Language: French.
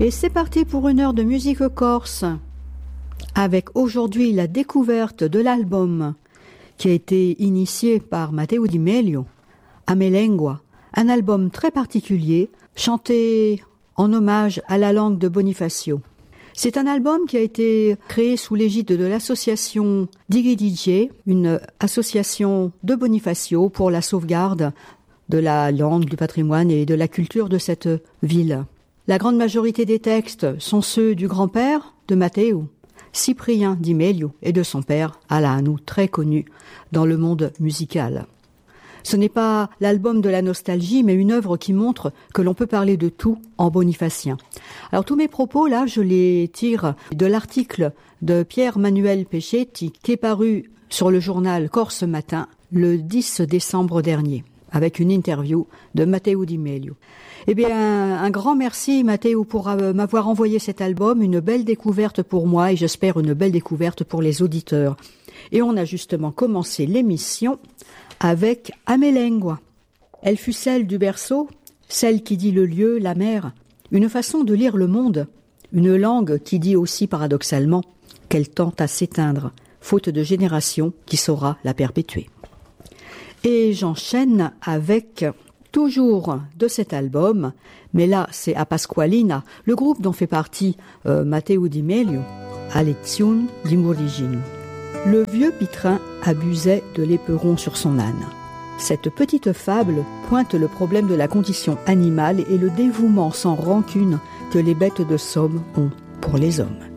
Et c'est parti pour une heure de musique corse, avec aujourd'hui la découverte de l'album qui a été initié par Matteo Di Melio, Amelengua, un album très particulier, chanté en hommage à la langue de Bonifacio. C'est un album qui a été créé sous l'égide de l'association Digi DJ, une association de Bonifacio pour la sauvegarde de la langue, du patrimoine et de la culture de cette ville. La grande majorité des textes sont ceux du grand-père de Matteo, Cyprien Di Melio, et de son père, Alanu, très connu dans le monde musical. Ce n'est pas l'album de la nostalgie, mais une œuvre qui montre que l'on peut parler de tout en bonifacien. Alors tous mes propos, là, je les tire de l'article de Pierre-Manuel Peschetti, qui est paru sur le journal Corse Matin le 10 décembre dernier, avec une interview de Matteo Di Melio. Eh bien, un grand merci, Matteo, pour m'avoir envoyé cet album, une belle découverte pour moi et j'espère une belle découverte pour les auditeurs. Et on a justement commencé l'émission avec Amelengua. Elle fut celle du berceau, celle qui dit le lieu, la mer, une façon de lire le monde, une langue qui dit aussi paradoxalement qu'elle tend à s'éteindre, faute de génération qui saura la perpétuer. Et j'enchaîne avec toujours de cet album, mais là c'est à Pasqualina, le groupe dont fait partie Matteo Di Melio, A lezione di Murigino. Le vieux pitrin abusait de l'éperon sur son âne. Cette petite fable pointe le problème de la condition animale et le dévouement sans rancune que les bêtes de somme ont pour les hommes.